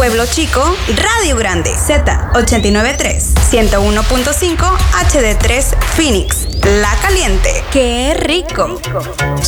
Pueblo Chico, Radio Grande, Z893, 101.5 HD3 Phoenix, La Caliente. ¡Qué rico!